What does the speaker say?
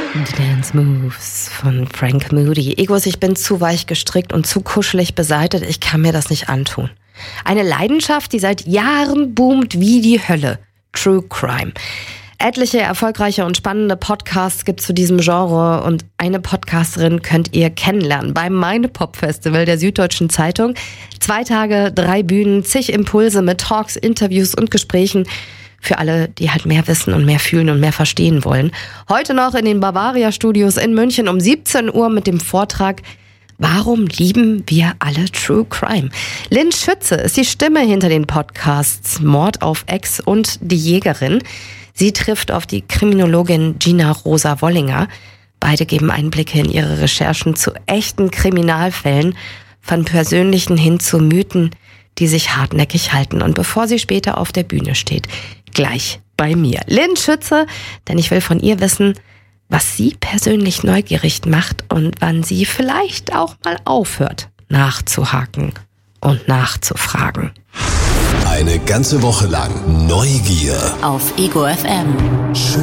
Die Dance Moves von Frank Moody. Egos, ich bin zu weich gestrickt und zu kuschelig beseitet. Ich kann mir das nicht antun. Eine Leidenschaft, die seit Jahren boomt wie die Hölle. True Crime. Etliche erfolgreiche und spannende Podcasts gibt es zu diesem Genre und eine Podcasterin könnt ihr kennenlernen beim Meine-Pop-Festival der Süddeutschen Zeitung. 2 Tage, 3 Bühnen, zig Impulse mit Talks, Interviews und Gesprächen. Für alle, die halt mehr wissen und mehr fühlen und mehr verstehen wollen. Heute noch in den Bavaria Studios in München um 17 Uhr mit dem Vortrag Warum lieben wir alle True Crime? Lynn Schütze ist die Stimme hinter den Podcasts Mord auf Ex und Die Jägerin. Sie trifft auf die Kriminologin Gina Rosa Wollinger. Beide geben Einblicke in ihre Recherchen zu echten Kriminalfällen, von persönlichen hin zu Mythen, die sich hartnäckig halten. Und bevor sie später auf der Bühne steht, gleich bei mir. Lynn Schütze, denn ich will von ihr wissen, was sie persönlich neugierig macht und wann sie vielleicht auch mal aufhört, nachzuhaken und nachzufragen. Eine ganze Woche lang Neugier auf Ego FM.